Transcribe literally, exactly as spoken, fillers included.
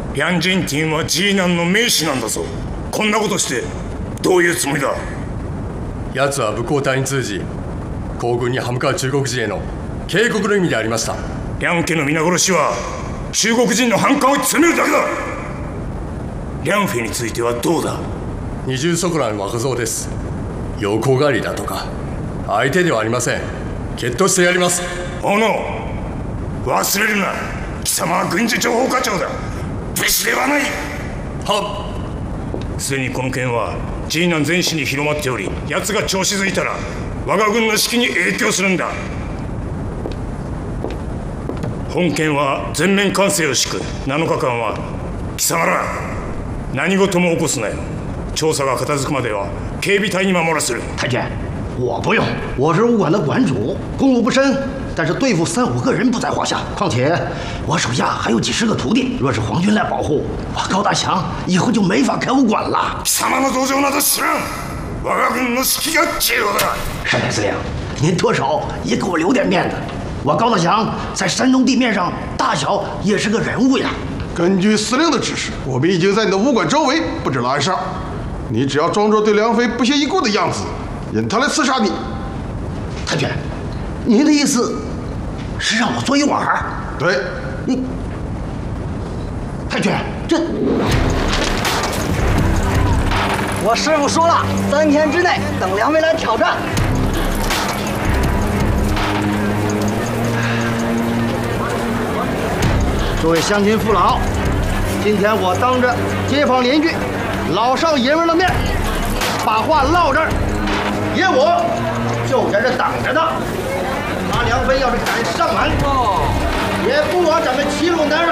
ヤンジェンティンはジーナンの名士なんだぞ。こんなことしてどういうつもりだ。 奴は武功隊に通じ皇軍に歯向かう中国人への警告の意味でありました。 リャン家の皆殺しは中国人の反感を詰めるだけだ。リャンフェについてはどうだ。 二重ソコラン若造です。洋行狩りだとか相手ではありません。決闘してやります。 おの忘れるな。貴様は軍事情報課長だ。武士ではない。 はっ。すでにこの件はジーナン全市に広まっており、奴が調子づいたら我が軍の士気に影響するんだ。本件は全面管制を敷く。なのかかんは貴様ら何事も起こすなよ。調査が片付くまでは警備隊に守らせる。 太君，我不用，我是武馆的馆主，功务不深，但是对付三五个人不在话下。况且我手下还有几十个徒弟，若是皇军来保护，我高大祥以后就没法开武馆了。 貴様の同情など知らん。我が軍の士気が重要だ。 单台司令，您多少也给我留点面子。我高大祥在山东地面上大小也是个人物呀。 根据司令的指示，我们已经在你的武馆周围布置了暗哨。你只要装作对梁飞不屑一顾的样子，引他来刺杀你。 太君，您的意思是让我做一碗？ 对。 你，太君，这我师傅说了，三天之内等梁飞来挑战。诸位乡亲父老，今天我当着街坊邻居、老少爷们的面，把话唠这儿，爷我就在这等着呢。他梁飞要是敢上门，也不枉咱们齐鲁南